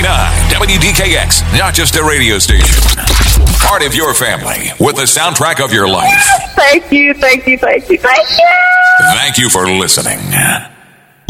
WDKX, not just a radio station. Part of your family with the soundtrack of your life. Thank you. Thank you for listening.